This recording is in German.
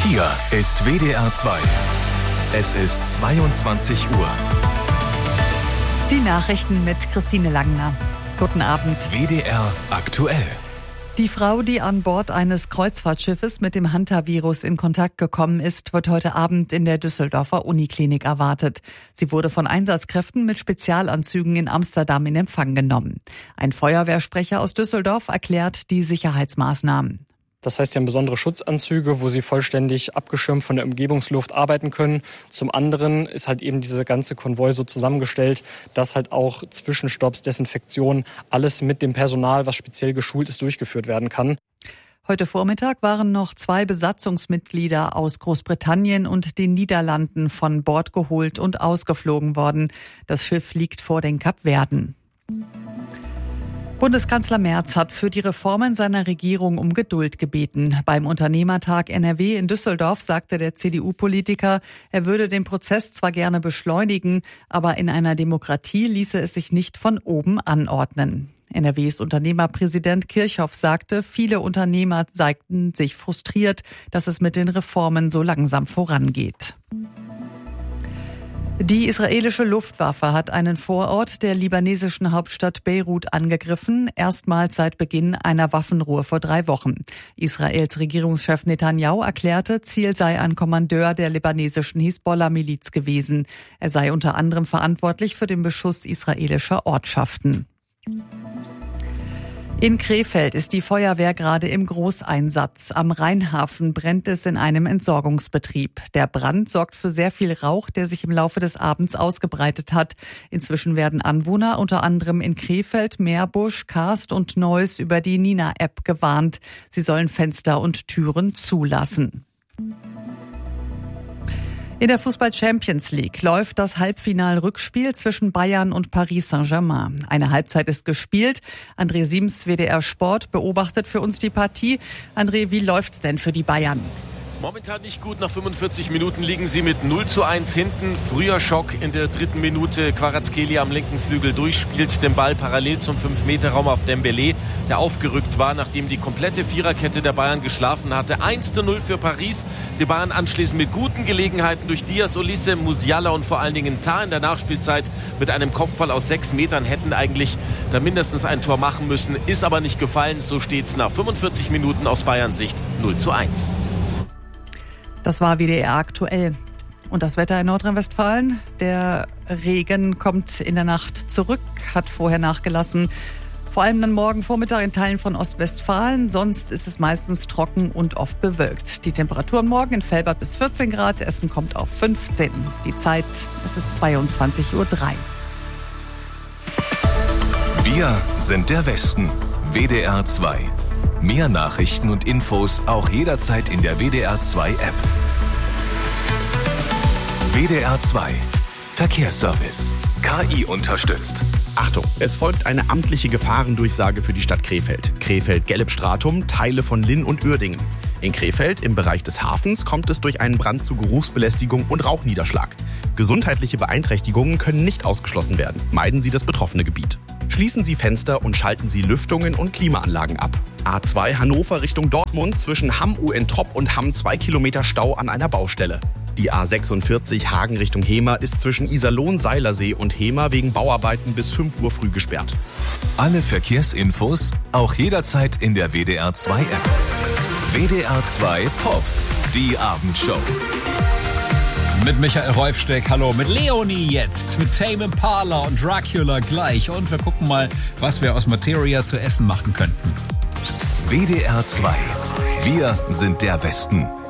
Hier ist WDR 2. Es ist 22 Uhr. Die Nachrichten mit Christine Langner. Guten Abend. WDR aktuell. Die Frau, die an Bord eines Kreuzfahrtschiffes mit dem Hantavirus in Kontakt gekommen ist, wird heute Abend in der Düsseldorfer Uniklinik erwartet. Sie wurde von Einsatzkräften mit Spezialanzügen in Amsterdam in Empfang genommen. Ein Feuerwehrsprecher aus Düsseldorf erklärt die Sicherheitsmaßnahmen. Das heißt, sie haben besondere Schutzanzüge, wo sie vollständig abgeschirmt von der Umgebungsluft arbeiten können. Zum anderen ist halt eben dieser ganze Konvoi so zusammengestellt, dass halt auch Zwischenstopps, Desinfektion, alles mit dem Personal, was speziell geschult ist, durchgeführt werden kann. Heute Vormittag waren noch 2 Besatzungsmitglieder aus Großbritannien und den Niederlanden von Bord geholt und ausgeflogen worden. Das Schiff liegt vor den Kapverden. Bundeskanzler Merz hat für die Reformen seiner Regierung um Geduld gebeten. Beim Unternehmertag NRW in Düsseldorf sagte der CDU-Politiker, er würde den Prozess zwar gerne beschleunigen, aber in einer Demokratie ließe es sich nicht von oben anordnen. NRWs Unternehmerpräsident Kirchhoff sagte, viele Unternehmer zeigten sich frustriert, dass es mit den Reformen so langsam vorangeht. Die israelische Luftwaffe hat einen Vorort der libanesischen Hauptstadt Beirut angegriffen, erstmals seit Beginn einer Waffenruhe vor 3 Wochen. Israels Regierungschef Netanyahu erklärte, Ziel sei ein Kommandeur der libanesischen Hisbollah-Miliz gewesen. Er sei unter anderem verantwortlich für den Beschuss israelischer Ortschaften. In Krefeld ist die Feuerwehr gerade im Großeinsatz. Am Rheinhafen brennt es in einem Entsorgungsbetrieb. Der Brand sorgt für sehr viel Rauch, der sich im Laufe des Abends ausgebreitet hat. Inzwischen werden Anwohner unter anderem in Krefeld, Meerbusch, Karst und Neuss über die Nina-App gewarnt. Sie sollen Fenster und Türen zulassen. In der Fußball-Champions League läuft das Halbfinal-Rückspiel zwischen Bayern und Paris Saint-Germain. Eine Halbzeit ist gespielt. André Siems, WDR Sport, beobachtet für uns die Partie. André, wie läuft's denn für die Bayern? Momentan nicht gut. Nach 45 Minuten liegen sie mit 0:1 hinten. Früher Schock in der 3. Minute. Kvaratskhelia am linken Flügel durchspielt den Ball parallel zum 5-Meter-Raum auf Dembélé, der aufgerückt war, nachdem die komplette Viererkette der Bayern geschlafen hatte. 1:0 für Paris. Die Bayern anschließend mit guten Gelegenheiten durch Diaz, Olise, Musiala und vor allen Dingen Tah in der Nachspielzeit mit einem Kopfball aus 6 Metern hätten eigentlich da mindestens ein Tor machen müssen. Ist aber nicht gefallen. So steht's nach 45 Minuten aus Bayerns Sicht 0:1. Das war WDR aktuell. Und das Wetter in Nordrhein-Westfalen? Der Regen kommt in der Nacht zurück, hat vorher nachgelassen. Vor allem dann morgen Vormittag in Teilen von Ostwestfalen. Sonst ist es meistens trocken und oft bewölkt. Die Temperaturen morgen in Velbert bis 14 Grad. Essen kommt auf 15. Die Zeit, es ist 22:03 Uhr. Wir sind der Westen. WDR 2. Mehr Nachrichten und Infos auch jederzeit in der WDR 2 App. WDR 2. Verkehrsservice. KI unterstützt. Achtung, es folgt eine amtliche Gefahrendurchsage für die Stadt Krefeld. Krefeld-Gelbstratum, Teile von Linn und Uerdingen. In Krefeld, im Bereich des Hafens, kommt es durch einen Brand zu Geruchsbelästigung und Rauchniederschlag. Gesundheitliche Beeinträchtigungen können nicht ausgeschlossen werden. Meiden Sie das betroffene Gebiet. Schließen Sie Fenster und schalten Sie Lüftungen und Klimaanlagen ab. A2 Hannover Richtung Dortmund zwischen Hamm-Uentrop und Hamm 2 Kilometer Stau an einer Baustelle. Die A46 Hagen Richtung Hemer ist zwischen Iserlohn-Seilersee und Hemer wegen Bauarbeiten bis 5 Uhr früh gesperrt. Alle Verkehrsinfos auch jederzeit in der WDR 2 App. WDR 2 Pop, die Abendshow. Mit Michael Reufsteck, hallo, mit Leonie jetzt, mit Tame Impala und Dracula gleich. Und wir gucken mal, was wir aus Materia zu essen machen könnten. WDR 2. Wir sind der Westen.